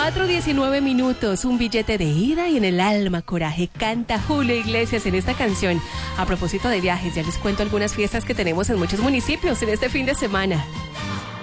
4:19, un billete de ida y en el alma coraje, canta Julio Iglesias en esta canción. A propósito de viajes, ya les cuento algunas fiestas que tenemos en muchos municipios en este fin de semana.